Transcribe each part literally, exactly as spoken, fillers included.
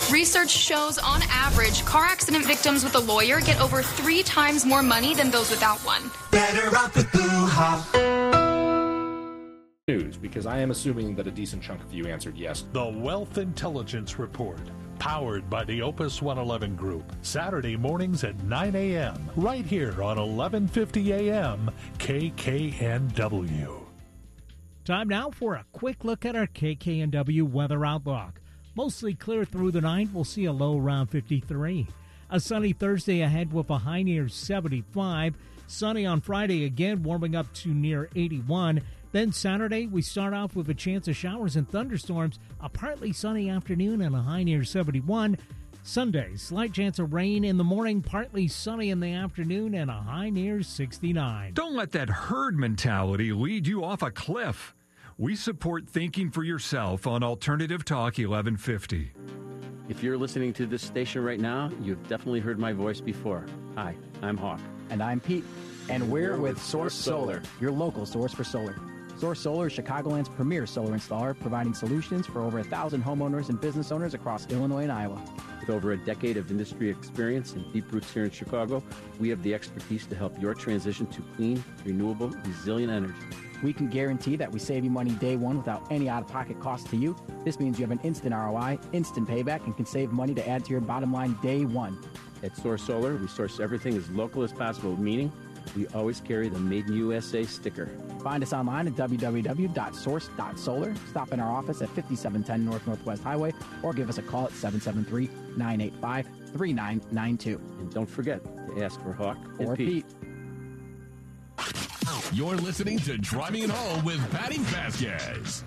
Research shows, on average, car accident victims with a lawyer get over three times more money than those without one. Better off with Blue Hop. News, because I am assuming that a decent chunk of you answered yes. The Wealth Intelligence Report, powered by the Opus one eleven Group, Saturday mornings at nine a.m., right here on eleven fifty a.m. K K N W. Time now for a quick look at our K K N W weather outlook. Mostly clear through the night. We'll see a low around fifty-three. A sunny Thursday ahead with a high near seventy-five. Sunny on Friday again, warming up to near eighty-one. Then Saturday, we start off with a chance of showers and thunderstorms, a partly sunny afternoon and a high near seventy-one. Sunday, slight chance of rain in the morning, partly sunny in the afternoon, and a high near sixty-nine. Don't let that herd mentality lead you off a cliff. We support thinking for yourself on Alternative Talk eleven fifty. If you're listening to this station right now, you've definitely heard my voice before. Hi, I'm Hawk. And I'm Pete. And we're with Source Solar, your local source for solar. Source Solar is Chicagoland's premier solar installer, providing solutions for over a thousand homeowners and business owners across Illinois and Iowa. With over a decade of industry experience and deep roots here in Chicago, we have the expertise to help your transition to clean, renewable, resilient energy. We can guarantee that we save you money day one without any out-of-pocket cost to you. This means you have an instant R O I, instant payback, and can save money to add to your bottom line day one. At Source Solar, we source everything as local as possible, meaning we always carry the Made in U S A sticker. Find us online at w w w dot source dot solar. Stop in our office at fifty-seven ten North Northwest Highway or give us a call at seven seven three, nine eight five, three nine nine two. And don't forget to ask for Hawk or Pete. Pete. You're listening to Driving It Home with Patty Vasquez.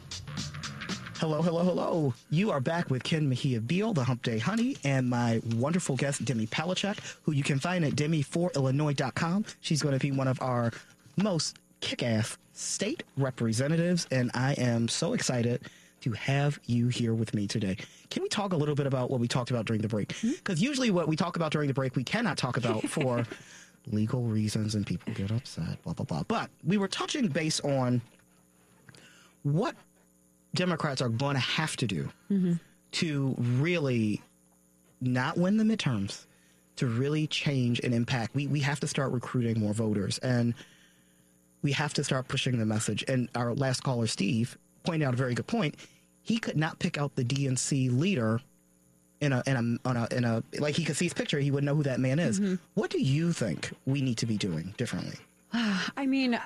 Hello, hello, hello. You are back with Ken Mejia Beal, the Hump Day Honey, and my wonderful guest, Demi Palachuk, who you can find at demi for illinois dot com. She's going to be one of our most kick-ass state representatives, and I am so excited to have you here with me today. Can we talk a little bit about what we talked about during the break? Because usually what we talk about during the break, we cannot talk about for legal reasons, and people get upset, blah, blah, blah. But we were touching base on what Democrats are going to have to do mm-hmm. to really not win the midterms, to really change and impact. We we have to start recruiting more voters, and we have to start pushing the message. And our last caller, Steve, pointed out a very good point. He could not pick out the D N C leader in a in a on a in a like he could see his picture, he would know who that man is. Mm-hmm. What do you think we need to be doing differently? I mean,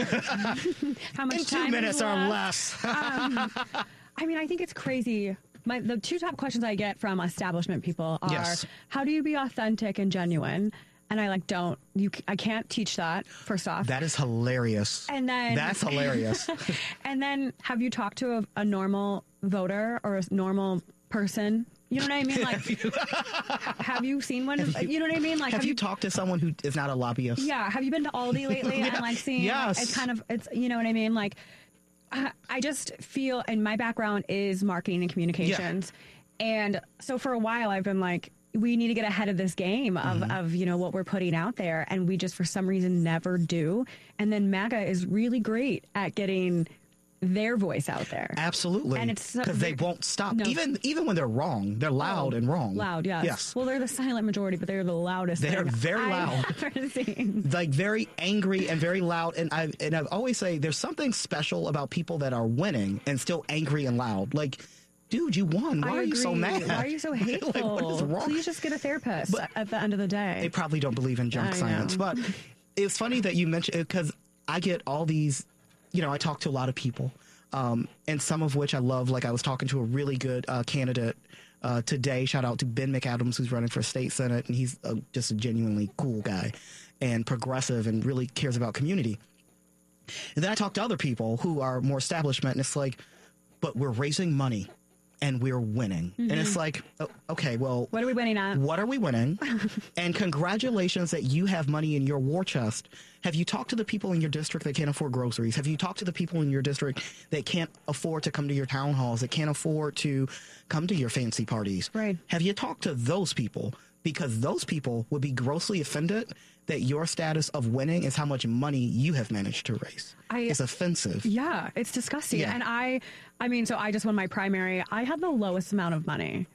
how much in time two minutes or less? um, I mean, I think it's crazy. My, the two top questions I get from establishment people are, yes. how do you be authentic and genuine? And I like don't you. I can't teach that. First off, that is hilarious. And then that's hilarious. And then, have you talked to a, a normal voter or a normal person? You know what I mean? Like, have you, have you seen one? Have you, you know what I mean? Like, have, have you, you talked to someone who is not a lobbyist? Yeah. Have you been to Aldi lately yeah. and like seen? Yes. It's kind of it's you know what I mean? Like, I, I just feel, and my background is marketing and communications, yeah. and so for a while I've been like, we need to get ahead of this game of, mm-hmm. of, you know, what we're putting out there. And we just, for some reason, never do. And then MAGA is really great at getting their voice out there. Absolutely. And it's because they won't stop. No. Even even when they're wrong, they're loud oh, and wrong. Loud, yes. Yes. Well, they're the silent majority, but they're the loudest. They're very loud. I've ever seen. Like very angry and very loud. And I and I've always say there's something special about people that are winning and still angry and loud. Like, dude, you won. Why I are agree. you so mad? Why are you so hateful? Like, what is wrong? Please just get a therapist but at the end of the day. They probably don't believe in junk I science. Know. But it's funny that you mentioned it because I get all these, you know, I talk to a lot of people, um, and some of which I love. Like I was talking to a really good uh, candidate uh, today. Shout out to Ben McAdams, who's running for state senate. And he's uh, just a genuinely cool guy and progressive and really cares about community. And then I talk to other people who are more establishment, and it's like, but we're raising money. And we're winning. Mm-hmm. And it's like, oh, okay, well... What are we winning at? What are we winning? And congratulations that you have money in your war chest. Have you talked to the people in your district that can't afford groceries? Have you talked to the people in your district that can't afford to come to your town halls, that can't afford to come to your fancy parties? Right. Have you talked to those people? Because those people would be grossly offended that your status of winning is how much money you have managed to raise. I, it's offensive. Yeah, it's disgusting. Yeah. And I, I mean, so I just won my primary. I had the lowest amount of money.